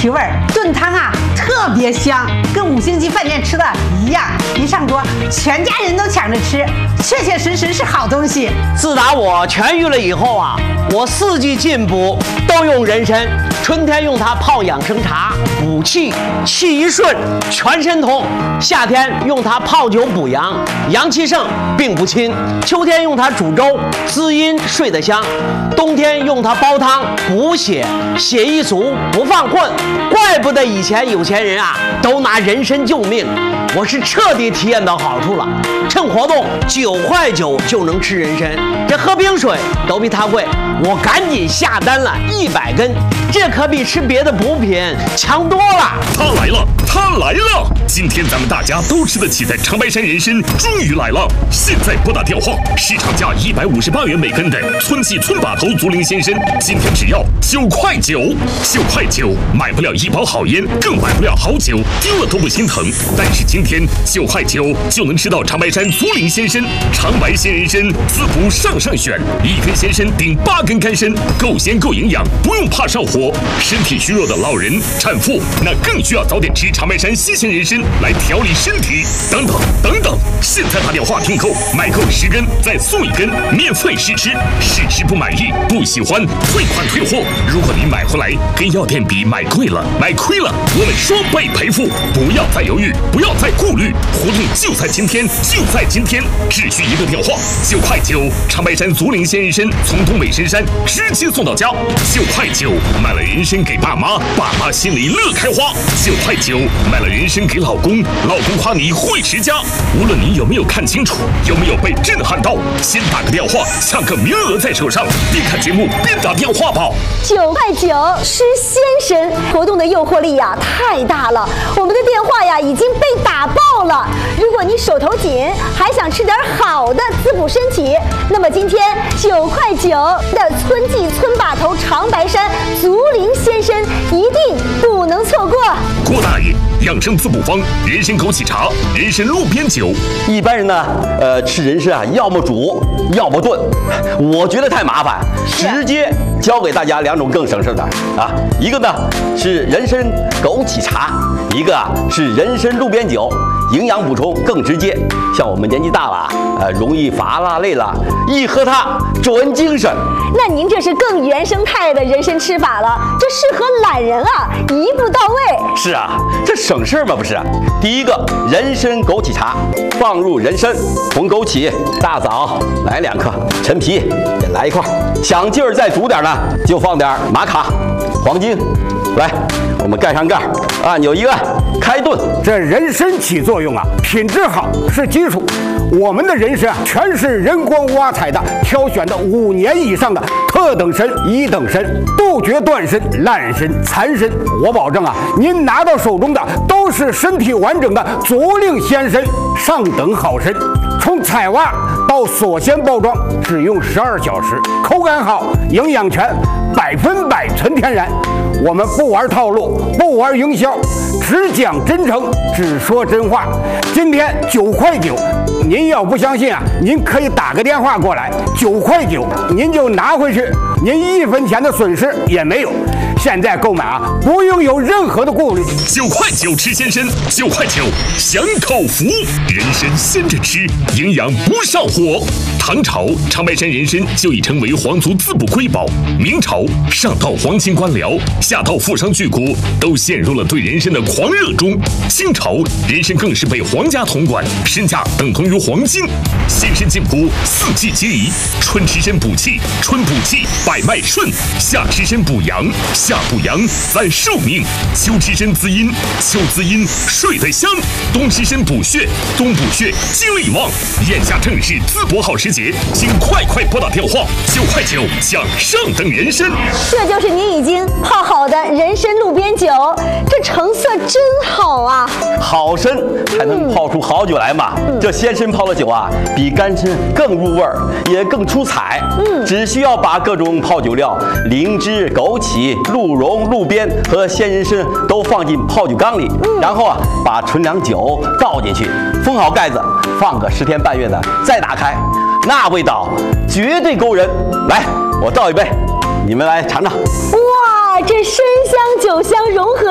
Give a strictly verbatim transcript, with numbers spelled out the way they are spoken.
提味儿，炖汤啊特别香，跟五星级饭店吃的一样。一上桌，全家人都抢着吃，确确实实是好东西。 自打我痊愈了以后啊，我四季进补都用人参。春天用它泡养生茶，补气，气一顺，全身通；夏天用它泡酒补阳，阳气盛，病不侵；秋天用它煮粥，滋阴睡得香；冬天用它煲汤，补血，血一足不犯困。怪不得以前有钱人啊都拿人参救命，我是彻底体验到好处了。趁活动九块九就能吃人参，这喝冰水都比它贵，我赶紧下单了一百根，这可比吃别的补品强多了。 它来了，它来了！今天咱们大家都吃得起的长白山人参终于来了！现在拨打电话，市场价一百五十八元每根的村记村把头竹林鲜参，今天只要九块九，九块九买不了一包好烟，更买不了好酒，丢了都不心疼。但是今天九块九就能吃到长白山竹林鲜参，长白鲜人参滋补上上选，一根鲜参顶八根干参，够鲜够营养，不用怕上火。身体虚弱的老人、产妇，那更需要早点吃长白山新鲜人参来调理身体。等等等等，现在打电话订购，买够十根再送一根，免费试吃，试吃不满意不喜欢退款退货。如果你买回来跟药店比买贵了买亏了，我们双倍赔付。不要再犹豫，不要再顾虑，活动就在今天，就在今天，只需一个电话，九块九，长白山竹林鲜人参从东北深山直接送到家，九块九买了人参给爸妈，爸妈心里乐开花；九块九买了人参给老公，老公夸你会持家。无论你有没有看清楚，有没有被震撼到，先打个电话，抢个名额在手上，边看节目边打电话吧。 九块九吃鲜参，活动的诱惑力呀太大了，我们的电话呀已经被打爆了。如果你手头紧，还想吃点好的滋补身体，那么今天九块九的村记村把头长白山竹林鲜参一定不能错过。 郭大爷养生滋补方：人参枸杞茶、人参路边酒。 一般人呢，呃，吃人参啊，要么煮，要么炖。我觉得太麻烦，直接教给大家两种更省事的啊。一个呢是人参枸杞茶，一个啊是人参路边酒，营养补充更直接。像我们年纪大了，呃，容易乏了累了，一喝它准精神。 那您这是更原生态的人参吃法了，这适合懒人啊，一步到位。 是啊，这省事嘛不是？第一个人参枸杞茶，放入人参、红枸杞、大枣来两克，陈皮也来一块，想劲儿再煮点呢，就放点玛卡、黄精。来，我们盖上盖，按钮一按，开炖。 这人参起作用啊，品质好是基础。我们的人参啊，全是人工挖采的，挑选的五年以上的特等参、一等参，杜绝断参、烂参、残参。我保证啊，您拿到手中的都是身体完整的竹林鲜参，上等好参。从采挖到锁鲜包装，只用十二小时，口感好，营养全，百分百纯天然。我们不玩套路，不玩营销，只讲真诚，只说真话。今天九块九，您要不相信啊，您可以打个电话过来，九块九您就拿回去，您一分钱的损失也没有。现在购买啊，不用有任何的顾虑。 九块九吃鲜参，九块九享口福。人参鲜着吃，营养不上火。唐朝长白山人参就已成为皇族滋补瑰宝，明朝上到皇亲官僚，下到富商巨贾，都陷入了对人参的狂热中。清朝人参更是被皇家统管，身价等同于黄金。鲜参进补，四季皆宜。春吃参补气，春补气百脉顺；夏吃参补阳，夏补阳咱寿命；秋吃参滋阴，秋滋阴睡得香；冬吃参补血，冬补血精力旺。眼下正是滋补好时节，请快快拨打电话，九块九享上等人参。 这就是您已经泡好的人参路边酒，这成色真好啊！ 好参才能泡出好酒来嘛。嗯、这鲜参泡的酒啊，比干参更入味儿，也更出彩。嗯，只需要把各种泡酒料，灵芝、枸杞、鹿茸、鹿鞭和鲜人参都放进泡酒缸里，嗯、然后啊，把纯粮酒倒进去，封好盖子，放个十天半月的，再打开，那味道绝对勾人。来，我倒一杯，你们来尝尝。 哇，这参香酒香融合